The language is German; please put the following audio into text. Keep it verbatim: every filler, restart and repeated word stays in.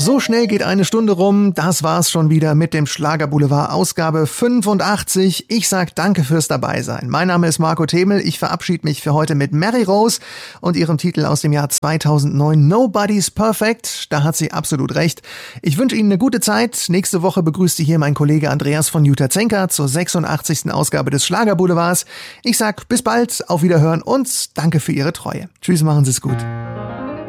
So schnell geht eine Stunde rum. Das war's schon wieder mit dem Schlagerboulevard Ausgabe fünfundachtzig. Ich sag danke fürs Dabeisein. Mein Name ist Marco Themel. Ich verabschiede mich für heute mit Mary Rose und ihrem Titel aus dem Jahr zweitausendneun, Nobody's Perfect. Da hat sie absolut recht. Ich wünsche Ihnen eine gute Zeit. Nächste Woche begrüßt Sie hier mein Kollege Andreas von Jutta Zenker zur sechsundachtzigsten Ausgabe des Schlagerboulevards. Ich sag bis bald, auf Wiederhören und danke für Ihre Treue. Tschüss, machen Sie es gut.